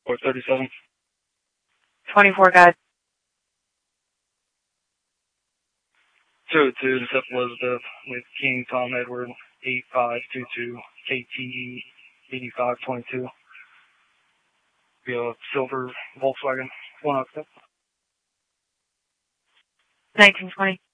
437. 24, guide. 202 to St. Elizabeth with King Tom Edward 8522 KTE 8522. Be a silver Volkswagen 106. 1920.